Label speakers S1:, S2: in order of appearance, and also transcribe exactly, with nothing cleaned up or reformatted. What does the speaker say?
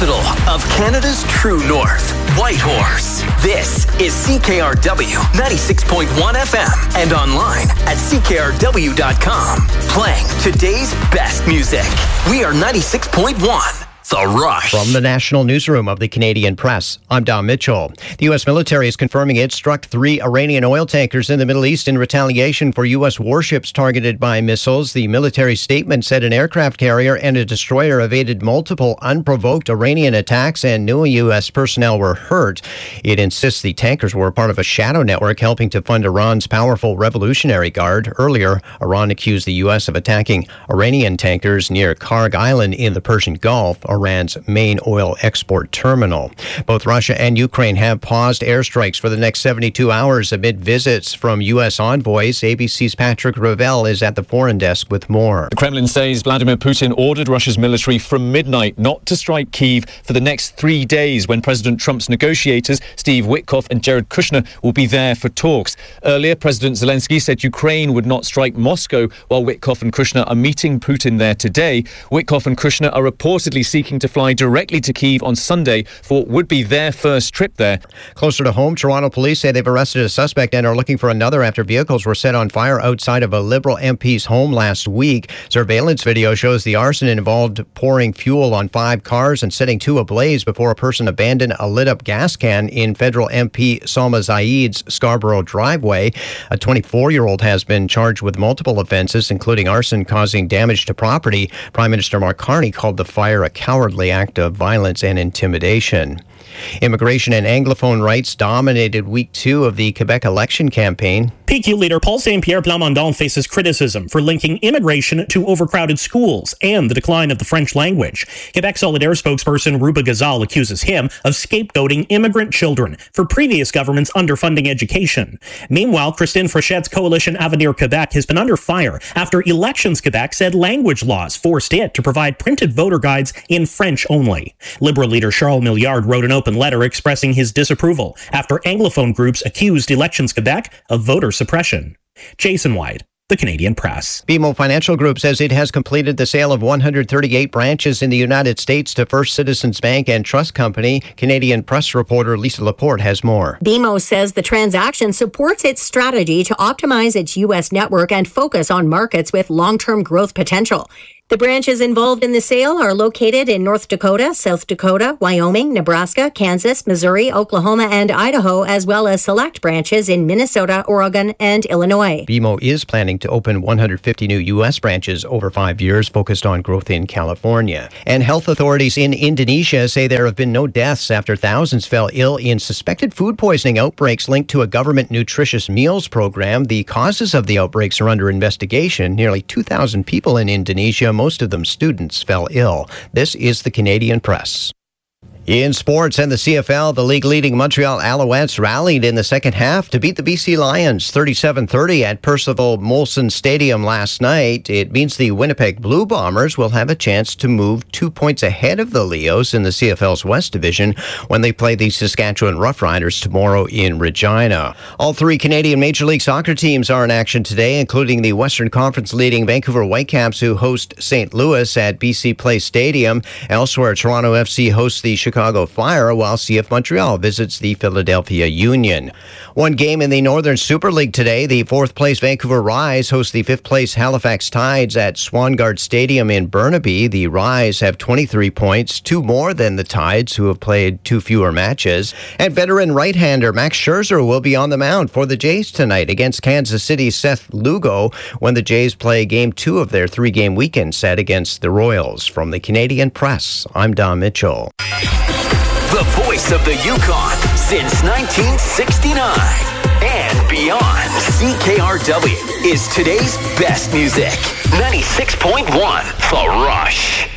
S1: capital of Canada's true north, Whitehorse. This is C K R W ninety-six point one F M and online at C K R W dot com. Playing today's best music. We are ninety-six point one. The Rush.
S2: From the National Newsroom of the Canadian Press, I'm Don Mitchell. The U S military is confirming it struck three Iranian oil tankers in the Middle East in retaliation for U S warships targeted by missiles. The military statement said an aircraft carrier and a destroyer evaded multiple unprovoked Iranian attacks and no U S personnel were hurt. It insists the tankers were part of a shadow network helping to fund Iran's powerful Revolutionary Guard. Earlier, Iran accused the U S of attacking Iranian tankers near Karg Island in the Persian Gulf, Iran's main oil export terminal. Both Russia and Ukraine have paused airstrikes for the next seventy-two hours amid visits from U S envoys. A B C's Patrick Ravel is at the foreign desk with more.
S3: The Kremlin says Vladimir Putin ordered Russia's military from midnight not to strike Kyiv for the next three days when President Trump's negotiators, Steve Witkoff and Jared Kushner, will be there for talks. Earlier, President Zelensky said Ukraine would not strike Moscow while Witkoff and Kushner are meeting Putin there today. Witkoff and Kushner are reportedly seeking to fly directly to Kyiv on Sunday for what would be their first trip there.
S2: Closer to home, Toronto police say they've arrested a suspect and are looking for another after vehicles were set on fire outside of a Liberal M P's home last week. Surveillance video shows the arson involved pouring fuel on five cars and setting two ablaze before a person abandoned a lit-up gas can in federal M P Salma Zaid's Scarborough driveway. A twenty-four-year-old has been charged with multiple offenses, including arson causing damage to property. Prime Minister Mark Carney called the fire a cowardly act of violence and intimidation. Immigration and Anglophone rights dominated week two of the Quebec election campaign.
S4: P Q leader Paul Saint-Pierre Plamondon faces criticism for linking immigration to overcrowded schools and the decline of the French language. Quebec Solidaire spokesperson Ruba Gazal accuses him of scapegoating immigrant children for previous governments underfunding education. Meanwhile, Christine Fréchette's coalition Avenir Quebec has been under fire after Elections Quebec said language laws forced it to provide printed voter guides in French only. Liberal leader Charles Milliard wrote an open letter expressing his disapproval after Anglophone groups accused Elections Quebec of voter suppression. Jason White, The Canadian Press.
S2: B M O Financial Group says it has completed the sale of one hundred thirty-eight branches in the United States to First Citizens Bank and Trust Company. Canadian Press reporter Lisa Laporte has more.
S5: B M O says the transaction supports its strategy to optimize its U S network and focus on markets with long-term growth potential. The branches involved in the sale are located in North Dakota, South Dakota, Wyoming, Nebraska, Kansas, Missouri, Oklahoma, and Idaho, as well as select branches in Minnesota, Oregon, and Illinois.
S2: B M O is planning to open one hundred fifty new U S branches over five years, focused on growth in California. And health authorities in Indonesia say there have been no deaths after thousands fell ill in suspected food poisoning outbreaks linked to a government nutritious meals program. The causes of the outbreaks are under investigation. Nearly two thousand people in Indonesia, most of them students, fell ill. This is the Canadian Press. In sports and the C F L, the league-leading Montreal Alouettes rallied in the second half to beat the B C Lions thirty-seven thirty at Percival Molson Stadium last night. It means the Winnipeg Blue Bombers will have a chance to move two points ahead of the Leos in the C F L's West Division when they play the Saskatchewan Roughriders tomorrow in Regina. All three Canadian Major League Soccer teams are in action today, including the Western Conference leading Vancouver Whitecaps, who host Saint Louis at B C Place Stadium. Elsewhere, Toronto F C hosts the Chicago Chicago Fire, while C F Montreal visits the Philadelphia Union. One game in the Northern Super League today. The fourth-place Vancouver Rise hosts the fifth-place Halifax Tides at Swangard Stadium in Burnaby. The Rise have twenty-three points, two more than the Tides, who have played two fewer matches. And veteran right-hander Max Scherzer will be on the mound for the Jays tonight against Kansas City's Seth Lugo when the Jays play Game two of their three-game weekend set against the Royals. From the Canadian Press, I'm Don Mitchell.
S1: The voice of the Yukon since nineteen sixty-nine and beyond. C K R W is today's best music. ninety-six point one The Rush.